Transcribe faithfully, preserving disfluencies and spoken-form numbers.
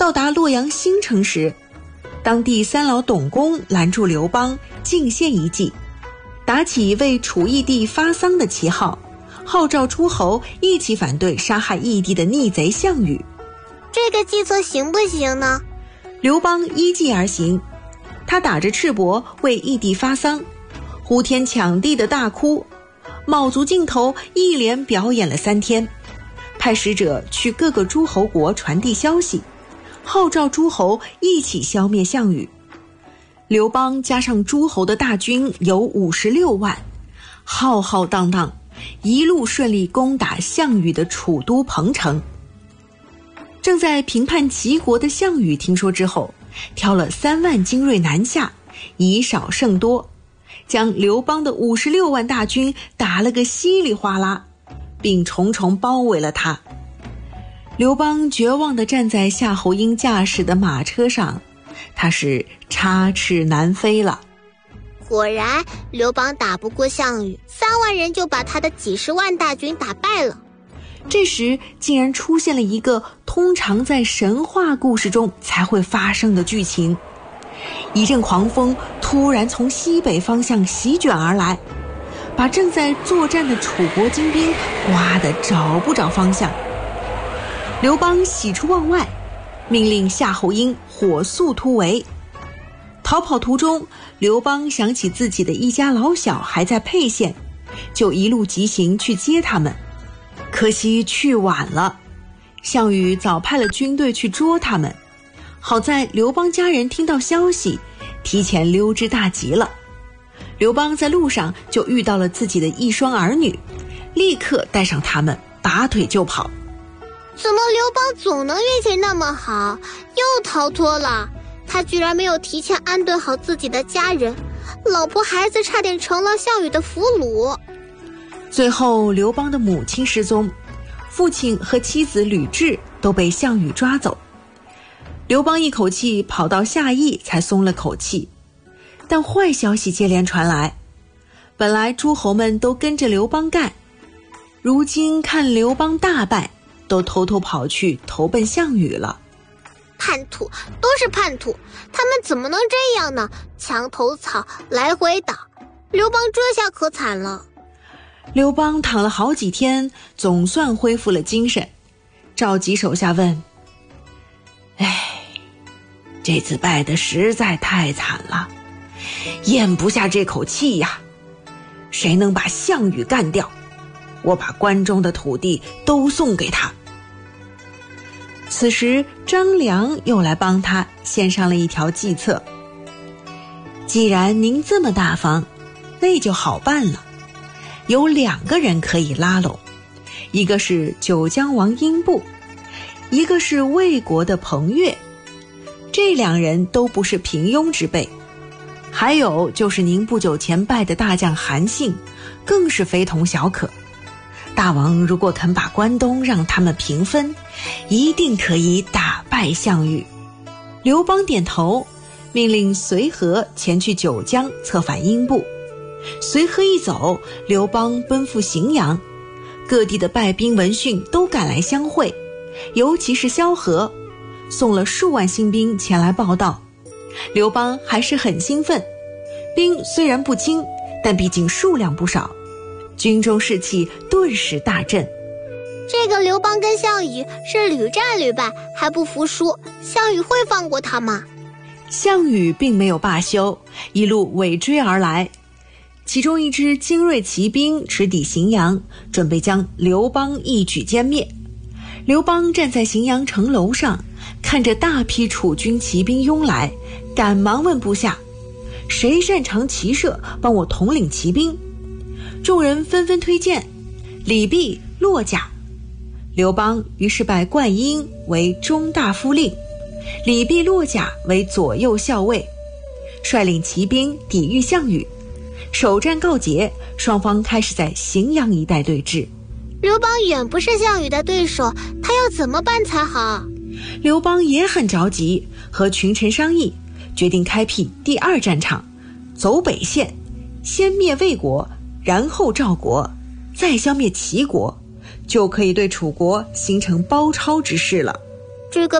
到达洛阳新城时，当地三老董公拦住刘邦，进献一计，打起为楚义帝发丧的旗号，号召诸侯一起反对杀害义帝的逆贼项羽。 这个计策行不行呢？ 刘邦依计而行，他打着赤膊为义帝发丧，呼天抢地的大哭，卯足劲头一连表演了三天，派使者去各个诸侯国传递消息，号召诸侯一起消灭项羽。刘邦加上诸侯的大军有五十六万，浩浩荡荡，一路顺利攻打项羽的楚都彭城。正在平叛齐国的项羽听说之后，挑了三万精锐南下，以少胜多，将刘邦的五十六万大军打了个稀里哗啦，并重重包围了他。刘邦绝望地站在夏侯婴驾驶的马车上，他是插翅难飞了。 果然，刘邦打不过项羽，三万人就把他的几十万大军打败了。 这时竟然出现了一个通常在神话故事中才会发生的剧情，一阵狂风突然从西北方向席卷而来，把正在作战的楚国精兵刮得找不着方向。刘邦喜出望外，命令夏侯婴火速突围。逃跑途中，刘邦想起自己的一家老小还在沛县，就一路急行去接他们。可惜去晚了，项羽早派了军队去捉他们。好在刘邦家人听到消息，提前溜之大吉了。刘邦在路上就遇到了自己的一双儿女，立刻带上他们，拔腿就跑。 怎么刘邦总能运气那么好，又逃脱了？他居然没有提前安顿好自己的家人，老婆孩子差点成了项羽的俘虏。 最后刘邦的母亲失踪，父亲和妻子吕雉都被项羽抓走。刘邦一口气跑到夏邑才松了口气，但坏消息接连传来。本来诸侯们都跟着刘邦干，如今看刘邦大败，都偷偷跑去投奔项羽了。 叛徒都是叛徒，他们怎么能这样呢？墙头草，来回打，刘邦这下可惨了。 刘邦躺了好几天，总算恢复了精神，召集手下问：哎，这次败得实在太惨了，咽不下这口气呀！谁能把项羽干掉？我把关中的土地都送给他。此时张良又来帮他献上了一条计策：既然您这么大方，那就好办了。有两个人可以拉拢，一个是九江王英布，一个是魏国的彭越，这两人都不是平庸之辈。还有就是您不久前拜的大将韩信，更是非同小可。大王如果肯把关东让他们平分，一定可以打败项羽。刘邦点头，命令随和前去九江策反英布。随和一走，刘邦奔赴荥阳，各地的败兵闻讯都赶来相会，尤其是萧何，送了数万新兵前来报道。刘邦还是很兴奋，兵虽然不轻，但毕竟数量不少，军中士气顿时大振。 这个刘邦跟项羽是屡战屡败，还不服输，项羽会放过他吗？ 项羽并没有罢休，一路尾追而来。其中一支精锐骑兵直抵荥阳，准备将刘邦一举歼灭。刘邦站在荥阳城楼上，看着大批楚军骑兵拥来，赶忙问部下：谁擅长骑射，帮我统领骑兵？众人纷纷推荐李毕、骆贾。刘邦于是拜灌婴为中大夫令，李毕、骆贾为左右校尉，率领骑兵抵御项羽。首战告捷，双方开始在荥阳一带对峙。 刘邦远不是项羽的对手，他要怎么办才好？ 刘邦也很着急，和群臣商议，决定开辟第二战场，走北线，先灭魏国，然后赵国，再消灭齐国，就可以对楚国形成包抄之势了。 这个